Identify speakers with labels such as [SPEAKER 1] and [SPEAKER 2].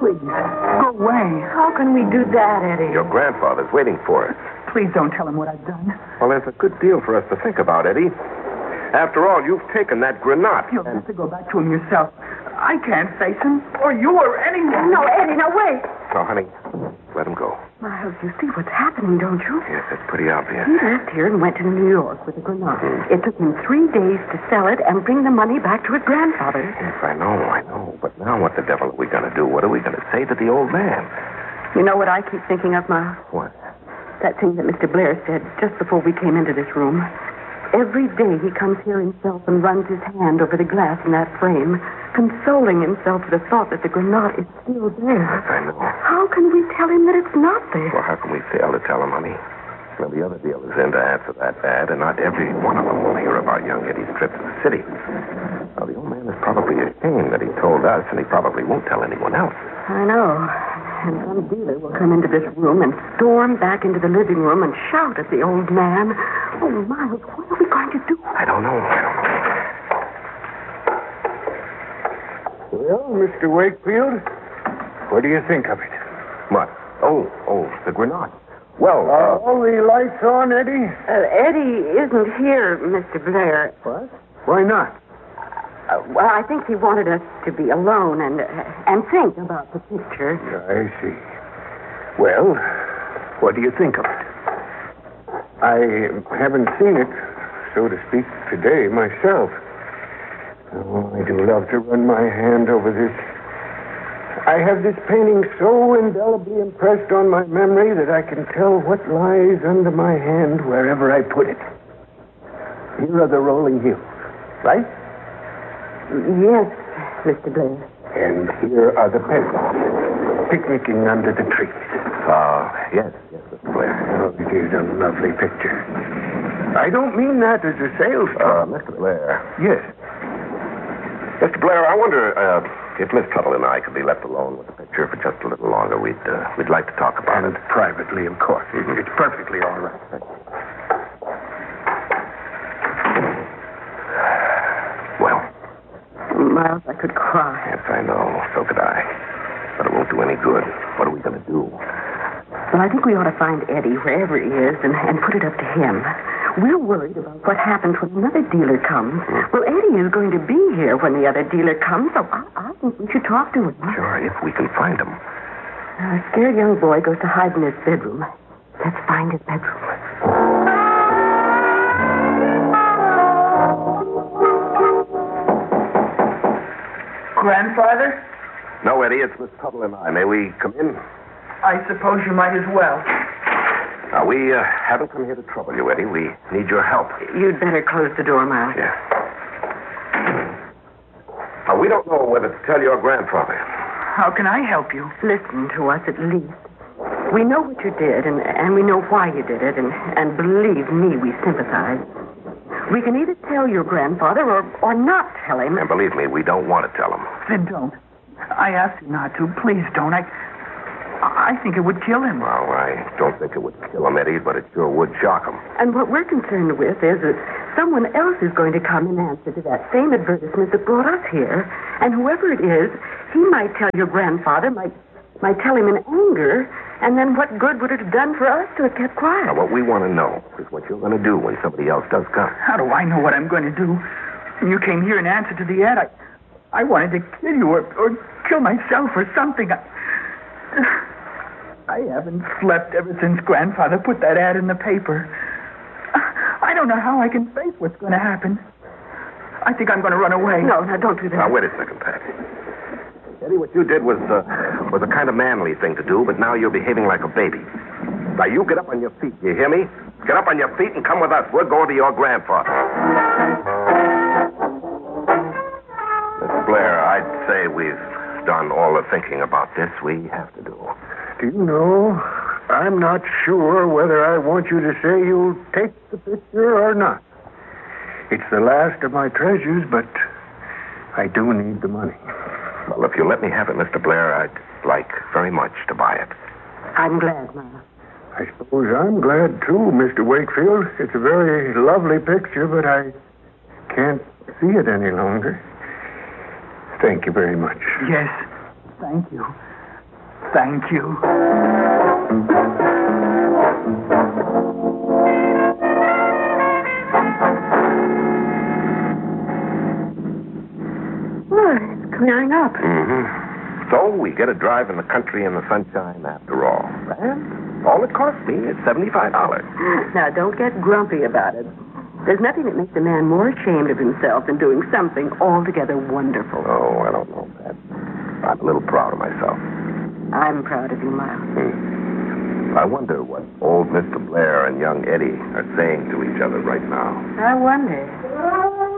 [SPEAKER 1] Please, go away.
[SPEAKER 2] How can we do that, Eddie?
[SPEAKER 3] Your grandfather's waiting for us.
[SPEAKER 1] Please don't tell him what I've done.
[SPEAKER 3] Well, there's a good deal for us to think about, Eddie. After all, you've taken that grenade.
[SPEAKER 1] You'll have to go back to him yourself. I can't face him, or you, or anyone.
[SPEAKER 2] No, Eddie, no, wait.
[SPEAKER 3] No, honey, let him go.
[SPEAKER 2] Miles, you see what's happening, don't you?
[SPEAKER 3] Yes, it's pretty obvious.
[SPEAKER 2] He left here and went to New York with a grenade. It took him 3 days to sell it and bring the money back to his grandfather.
[SPEAKER 3] Yes, I know. But now what the devil are we going to do? What are we going to say to the old man?
[SPEAKER 2] You know what I keep thinking of, Miles?
[SPEAKER 3] What?
[SPEAKER 2] That thing that Mr. Blair said just before we came into this room. Every day he comes here himself and runs his hand over the glass in that frame, consoling himself with the thought that the grenade is still there.
[SPEAKER 3] Yes, I know.
[SPEAKER 2] How can we tell him that it's not there?
[SPEAKER 3] Well, how can we fail to tell him, honey? Well, the other deal is in to answer that ad, and not every one of them will hear about young Eddie's trip to the city. Now, the old man is probably ashamed that he told us, and he probably won't tell anyone else.
[SPEAKER 2] I know. And some dealer will come into this room and storm back into the living room and shout at the old man. Oh, Miles, what are we going to do?
[SPEAKER 3] I don't know.
[SPEAKER 4] Well, Mr. Wakefield, what do you think of it?
[SPEAKER 3] What? Oh, the grenade. Well,
[SPEAKER 4] Are all the lights on, Eddie?
[SPEAKER 2] Eddie isn't here, Mr. Blair.
[SPEAKER 4] What? Why not?
[SPEAKER 2] Well, I think he wanted us to be alone and think about the picture.
[SPEAKER 4] I see. Well, what do you think of it? I haven't seen it, so to speak, today myself. Oh, I do love to run my hand over this. I have this painting so indelibly impressed on my memory that I can tell what lies under my hand wherever I put it. Here are the rolling hills, right?
[SPEAKER 2] Yes, Mr. Blair.
[SPEAKER 4] And here are the peasants, picnicking under the trees.
[SPEAKER 3] Yes, Mr. Blair.
[SPEAKER 4] Oh, it is a lovely picture. I don't mean that as a sales talk.
[SPEAKER 3] Mr. Blair.
[SPEAKER 4] Yes.
[SPEAKER 3] Mr. Blair, I wonder if Miss Tuttle and I could be left alone with the picture for just a little longer. We'd like to talk about
[SPEAKER 4] And
[SPEAKER 3] it.
[SPEAKER 4] privately, of course. It's perfectly all right.
[SPEAKER 3] Well,
[SPEAKER 2] Miles, I could cry.
[SPEAKER 3] yes, I know. So could I. But it won't do any good. What are we going to do?
[SPEAKER 2] Well, I think we ought to find Eddie wherever he is and put it up to him. We're worried about what happens when another dealer comes. Well, Eddie is going to be here when the other dealer comes, so I think we should talk to him.
[SPEAKER 3] Sure, if we can find him.
[SPEAKER 2] A scared young boy goes to hide in his bedroom. Let's find his bedroom.
[SPEAKER 1] Grandfather?
[SPEAKER 3] No, Eddie, it's Miss Tuttle and I. May we come in?
[SPEAKER 1] I suppose you might as well.
[SPEAKER 3] Now, we haven't come here to trouble you, Eddie. We need your help.
[SPEAKER 2] You'd better close the door, Miles.
[SPEAKER 3] Yeah. Now, we don't know whether to tell your grandfather.
[SPEAKER 1] How can I help you?
[SPEAKER 2] Listen to us at least. We know what you did, and we know why you did it, and believe me, we sympathize. We can either tell your grandfather or not tell him.
[SPEAKER 3] And believe me, we don't want to tell him.
[SPEAKER 1] Then don't. I ask you not to. Please don't. I think it would kill him.
[SPEAKER 3] Well, I don't think it would kill him, Eddie, but it sure would shock him.
[SPEAKER 2] And what we're concerned with is that someone else is going to come in answer to that same advertisement that brought us here. And whoever it is, he might tell your grandfather, might tell him in anger, and then what good would it have done for us to have kept quiet?
[SPEAKER 3] Now, what we want to know is what you're going to do when somebody else does come.
[SPEAKER 1] How do I know what I'm going to do? When you came here in answer to the ad, I wanted to kill you or kill myself or something. I haven't slept ever since Grandfather put that ad in the paper. I don't know how I can face what's going to happen. I think I'm going to run away.
[SPEAKER 2] No, don't do that.
[SPEAKER 3] Now, wait a second, Pat. Eddie, what you did was a kind of manly thing to do, but now you're behaving like a baby. Now, you get up on your feet, you hear me? Get up on your feet and come with us. We're going to your grandfather. Mr. Blair, I'd say we've done all the thinking about this we have to do.
[SPEAKER 4] Do you know, I'm not sure whether I want you to say you'll take the picture or not. It's the last of my treasures, but I do need the money.
[SPEAKER 3] Well, if you let me have it, Mr. Blair, I'd like very much to buy it.
[SPEAKER 2] I'm glad, Mama.
[SPEAKER 4] I suppose I'm glad, too, Mr. Wakefield. It's a very lovely picture, but I can't see it any longer. Thank you very much.
[SPEAKER 1] Yes, thank you. Thank you.
[SPEAKER 2] Well, it's clearing up.
[SPEAKER 3] Mm-hmm. So we get a drive in the country in the sunshine after all. And all it cost me is $75.
[SPEAKER 2] Now, don't get grumpy about it. There's nothing that makes a man more ashamed of himself than doing something altogether wonderful.
[SPEAKER 3] Oh, I don't know, Pat. I'm a little proud of myself.
[SPEAKER 2] I'm proud of you, Miles.
[SPEAKER 3] I wonder what old Mr. Blair and young Eddie are saying to each other right now.
[SPEAKER 2] I wonder.